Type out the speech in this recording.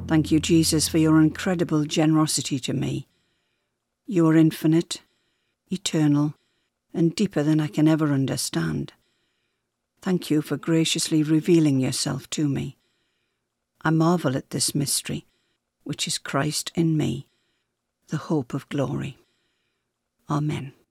Thank you, Jesus, for your incredible generosity to me. You are infinite, eternal, and deeper than I can ever understand. Thank you for graciously revealing yourself to me. I marvel at this mystery, which is Christ in me, the hope of glory. Amen.